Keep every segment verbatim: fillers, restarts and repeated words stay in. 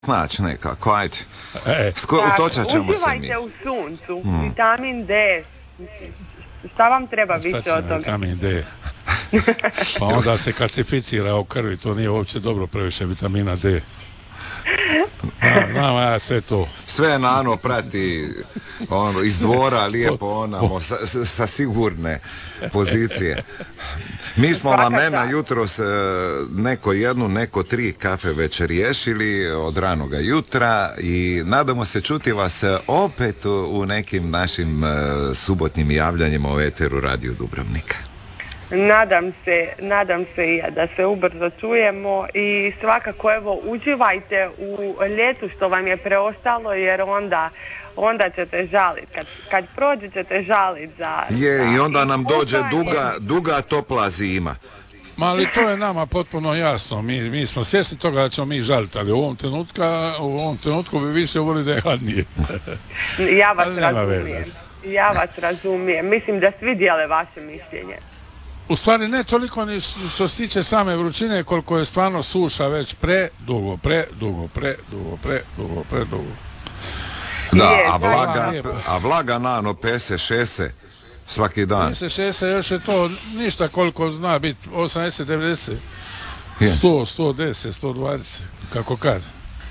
Znači nekako, ajde. E. Sko- točat ćemo se mi. Uživajte u suncu, mm. vitamin D. Šta vam treba više od toga? Vitamin D. Pa onda se kalcificira u krvi, to nije uopće dobro previše vitamina D. Nama ja sve to. Sve Nano prati ono, iz dvora lijepo onamo sa, sa sigurne pozicije. Mi smo lamena jutros neko jednu, neko tri kafe već riješili od ranoga jutra i nadamo se čuti vas opet u nekim našim subotnim javljanjima u eteru Radio Dubrovnika. Nadam se, nadam se i ja da se ubrzo čujemo i svakako evo uživajte u ljetu što vam je preostalo jer onda, onda ćete žaliti. Kad, kad prođe ćete žaliti za... Je, za i onda nam dođe duga, duga topla zima. Ma ali to je nama potpuno jasno, mi, mi smo svjesni toga da ćemo mi žaliti, ali u ovom trenutku, u ovom trenutku bi više volili da je hladnije. Ja vas razumijem, ja vas razumijem, mislim da svi dijele vaše mišljenje. U stvari ne toliko ni što se tiče same vrućine koliko je stvarno suša već predugo, predugo, predugo, predugo, predugo. Da, a vlaga, a vlaga Nano pese šese svaki dan. Pese šese još je to ništa koliko zna biti osamdeset, devedeset, sto, sto deset, sto dvadeset, kako kad.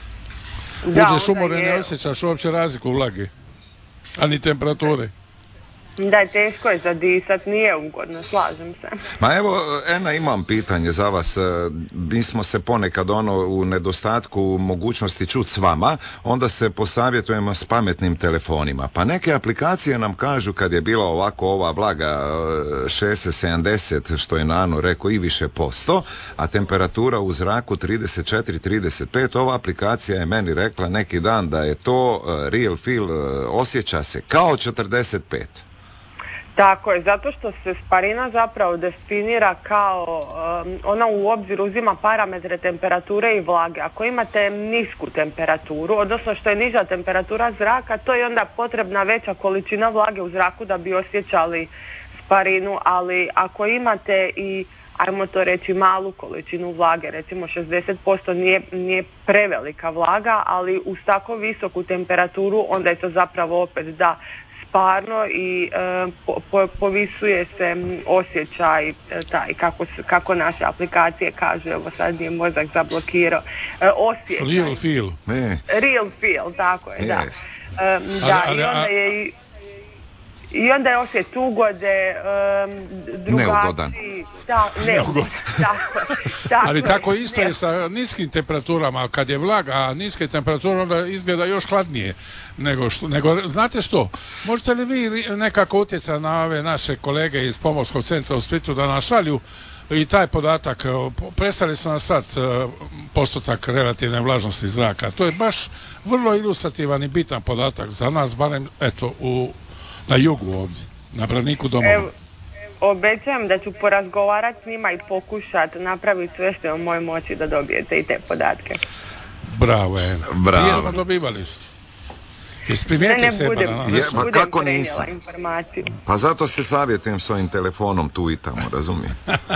Uđeš umore, ne osjećaš uopće razliku vlage, ani temperature. Da, teško je zadisat, nije ugodno, slažem se. Ma evo, Ena, imam pitanje za vas. Mi smo se ponekad ono u nedostatku mogućnosti čuti s vama, onda se posavjetujemo s pametnim telefonima. Pa neke aplikacije nam kažu kad je bila ovako ova vlaga šezdeset sedamdeset, što je Nano rekao, i više posto, a temperatura u zraku trideset četiri trideset pet, ova aplikacija je meni rekla neki dan da je to real feel, osjeća se kao četrdeset pet. Tako je, zato što se sparina zapravo definira kao, um, ona u obzir uzima parametre temperature i vlage. Ako imate nisku temperaturu, odnosno što je niža temperatura zraka, to je onda potrebna veća količina vlage u zraku da bi osjećali sparinu, ali ako imate i, ajmo to reći, malu količinu vlage, recimo šezdeset posto nije, nije prevelika vlaga, ali uz tako visoku temperaturu onda je to zapravo opet da parno i e, po, po, povisuje se osjećaj e, taj, kako, kako naše aplikacije kažu, evo sad je mozak zablokirao, e, osjećaj. Real feel. Ne. Real feel, tako je, yes. da. E, da, ali, ali, i onda je i I onda je osjet ugode, um, drugačiji, da, neugodan. Tako, tako ali tako je, isto je sa niskim temperaturama, kad je vlaga, a niske temperature onda izgleda još hladnije nego što, nego, znate što, možete li vi nekako utjecati na ove naše kolege iz Pomorskog centra u Splitu da nas šalju i taj podatak, prestali su nam sad postotak relativne vlažnosti zraka, to je baš vrlo ilustrativan i bitan podatak za nas, barem eto u na jugu ovdje, na braniku domova. Evo, obećajem da ću porazgovarati s njima i pokušati napraviti sve što je u mojoj moći da dobijete i te podatke. Bravo, Ena. Bravo. Prije smo dobivali. Jesi primijetio seba budem, na nas? Je, ma kako nisam? Pa zato se savjetujem s ovim telefonom tu i tamo, razumijem.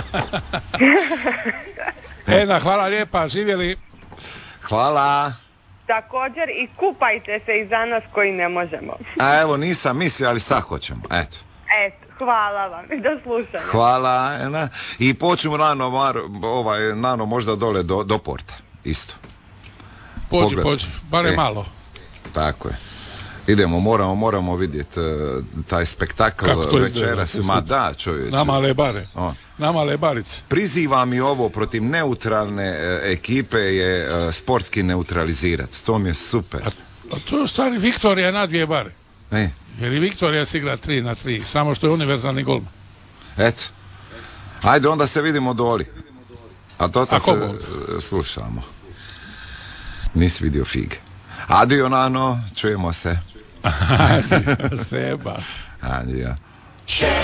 Ena, hvala lijepa, živjeli. Hvala. Također i kupajte se i za nas koji ne možemo. A evo, nisam mislio, ali sad hoćemo, eto. Eto, hvala vam i do slušanja. Hvala, Ena. I počnu rano, mar, ovaj, Nano možda dole do, do porta, isto. Pođi, pođi, bare e, malo. Tako je. Idemo, moramo, moramo vidjeti uh, taj spektakl večeras. Ma da, čovječe. Namale bare. O. Namale barice. Prizivam i ovo protiv neutralne uh, ekipe je uh, sportski neutralizirati. To mi je super. A, a to je u stvari Viktorija na dvije bare. Ne. Jer i Viktorija se igra tri na tri, samo što je univerzalni golman. Eto. Ajde, onda se vidimo doli. A to se uh, slušamo. Nisi vidio fige. Adio, Nano, čujemo se. Adio, seba. Adio.